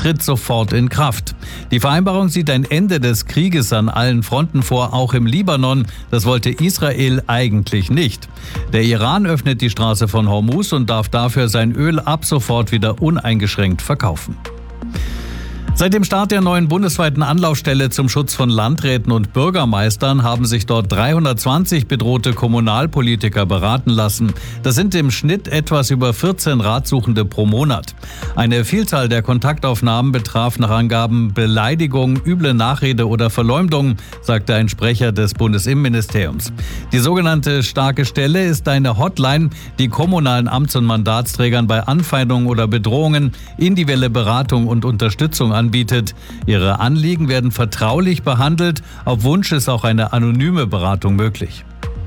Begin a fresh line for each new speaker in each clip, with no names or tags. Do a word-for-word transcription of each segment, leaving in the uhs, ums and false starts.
tritt sofort in Kraft. Die Vereinbarung sieht ein Ende des Krieges an allen Fronten vor, auch im Libanon. Das wollte Israel eigentlich nicht. Der Iran öffnet die Straße von Hormuz und darf dafür sein Öl ab sofort wieder uneingeschränkt verkaufen. Seit dem Start der neuen bundesweiten Anlaufstelle zum Schutz von Landräten und Bürgermeistern haben sich dort dreihundertzwanzig bedrohte Kommunalpolitiker beraten lassen. Das sind im Schnitt etwas über vierzehn Ratsuchende pro Monat. Eine Vielzahl der Kontaktaufnahmen betraf nach Angaben Beleidigung, üble Nachrede oder Verleumdung, sagte ein Sprecher des Bundesinnenministeriums. Die sogenannte starke Stelle ist eine Hotline, die kommunalen Amts- und Mandatsträgern bei Anfeindungen oder Bedrohungen individuelle Beratung und Unterstützung anbietet. Ihre Anliegen werden vertraulich behandelt. Auf Wunsch ist auch eine anonyme Beratung möglich.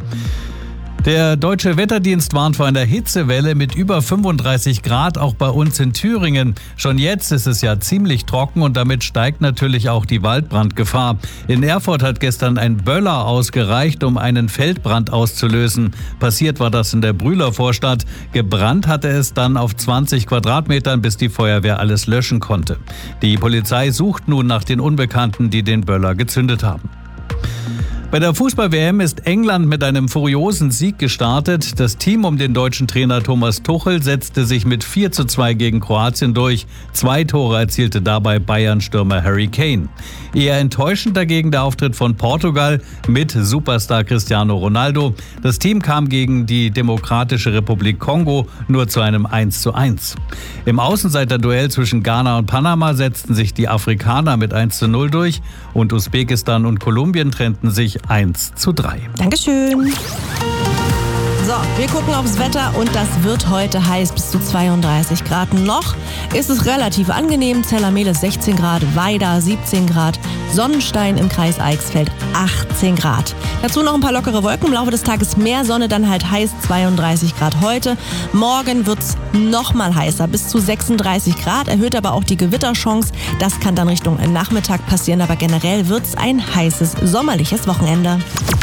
Der Deutsche Wetterdienst warnt vor einer Hitzewelle mit über fünfunddreißig Grad, auch bei uns in Thüringen. Schon jetzt ist es ja ziemlich trocken und damit steigt natürlich auch die Waldbrandgefahr. In Erfurt hat gestern ein Böller ausgereicht, um einen Feldbrand auszulösen. Passiert war das in der Brühler Vorstadt. Gebrannt hatte es dann auf zwanzig Quadratmetern, bis die Feuerwehr alles löschen konnte. Die Polizei sucht nun nach den Unbekannten, die den Böller gezündet haben. Bei der Fußball-W M ist England mit einem furiosen Sieg gestartet. Das Team um den deutschen Trainer Thomas Tuchel setzte sich mit vier zu zwei gegen Kroatien durch. Zwei Tore erzielte dabei Bayern-Stürmer Harry Kane. Eher enttäuschend dagegen der Auftritt von Portugal mit Superstar Cristiano Ronaldo. Das Team kam gegen die Demokratische Republik Kongo nur zu einem eins zu eins. Im Außenseiterduell zwischen Ghana und Panama setzten sich die Afrikaner mit eins zu null durch und Usbekistan und Kolumbien trennten sich eins zu drei.
Dankeschön. So, wir gucken aufs Wetter und das wird heute heiß, bis zu zweiunddreißig Grad. Noch ist es relativ angenehm. Zellermehl sechzehn Grad, Weida siebzehn Grad, Sonnenstein im Kreis Eichsfeld achtzehn Grad. Dazu noch ein paar lockere Wolken. Im Laufe des Tages mehr Sonne, dann halt heiß, zweiunddreißig Grad heute. Morgen wird es noch mal heißer, bis zu sechsunddreißig Grad, erhöht aber auch die Gewitterchance. Das kann dann Richtung Nachmittag passieren, aber generell wird es ein heißes, sommerliches Wochenende.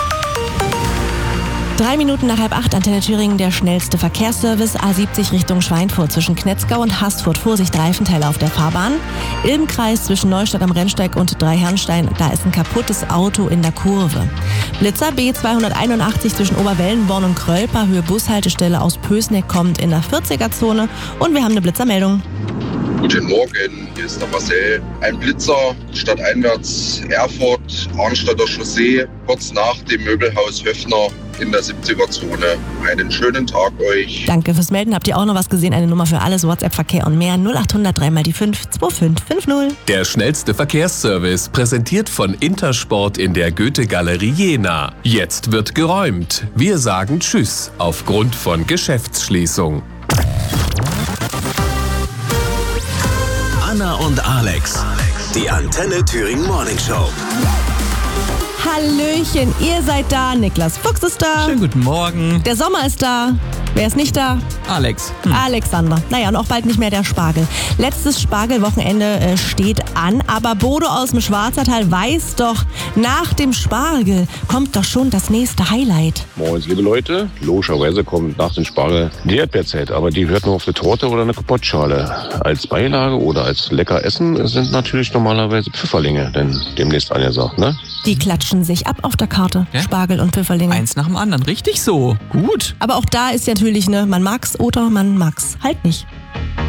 Drei Minuten nach halb acht, Antenne Thüringen, der schnellste Verkehrsservice. A siebzig Richtung Schweinfurt zwischen Knetzgau und Haßfurt. Vorsicht, Reifenteile auf der Fahrbahn. Ilbenkreis zwischen Neustadt am Rennsteig und Dreiherrenstein. Da ist ein kaputtes Auto in der Kurve. Blitzer B zweihunderteinundachtzig zwischen Oberwellenborn und Krölper. Höhe Bushaltestelle aus Pößneck kommt in der vierziger-Zone. Und wir haben eine Blitzermeldung.
Guten Morgen, hier ist der Marcel. Ein Blitzer stadteinwärts Erfurt, Arnstadter Chaussee, kurz nach dem Möbelhaus Höfner in der siebziger-Zone. Einen schönen Tag euch.
Danke fürs Melden. Habt ihr auch noch was gesehen? Eine Nummer für alles, WhatsApp, Verkehr und mehr. null acht hundert drei mal die fünf zwei fünf fünf null.
Der schnellste Verkehrsservice, präsentiert von Intersport in der Goethe-Galerie Jena. Jetzt wird geräumt. Wir sagen Tschüss aufgrund von Geschäftsschließung.
Anna und Alex, die Antenne Thüringen Morning Show.
Hallöchen, ihr seid da. Niklas Fuchs ist da.
Schönen guten Morgen.
Der Sommer ist da. Wer ist nicht da?
Alex. Hm.
Alexander. Naja, und auch bald nicht mehr der Spargel. Letztes Spargelwochenende äh, steht an, aber Bodo aus dem Schwarzertal weiß doch, nach dem Spargel kommt doch schon das nächste Highlight.
Moin, liebe Leute. Logischerweise kommt nach dem Spargel die Erdbeerzeit, aber die hört nur auf eine Torte oder eine Kapottschale. Als Beilage oder als lecker Essen sind natürlich normalerweise Pfifferlinge, denn demnächst angesagt, ne?
Die klatschen sich ab auf der Karte,
Ja?
Spargel und Pfifferlinge.
Eins nach dem anderen. Richtig so. Gut.
Aber auch da ist ja natürlich, ne, man mag's oder man mag's halt nicht.